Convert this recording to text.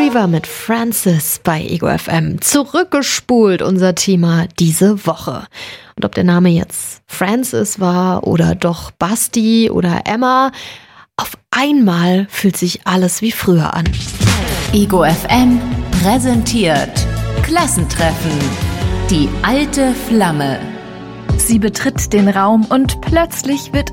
River mit Francis bei Ego FM. Zurückgespult unser Thema diese Woche. Und ob der Name jetzt Francis war oder doch Basti oder Emma, auf einmal fühlt sich alles wie früher an. Ego FM präsentiert Klassentreffen. Die alte Flamme. Sie betritt den Raum und plötzlich wird